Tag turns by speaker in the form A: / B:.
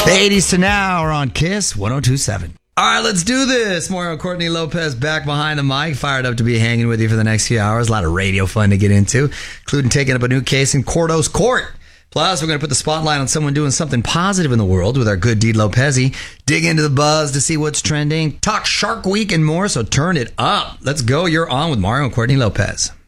A: 80s to now are on Kiss 1027. All right, let's do this. Mario Courtney Lopez back behind the mic, fired up to be hanging with you for the next few hours. A lot of radio fun to get into, including taking up a new case in Cordo's court. Plus, we're going to put the spotlight on someone doing something positive in the world with our good deed Lopezi. Dig into the buzz to see what's trending. Talk Shark Week and more, so turn it up. Let's go. You're on with Mario and Courtney Lopez.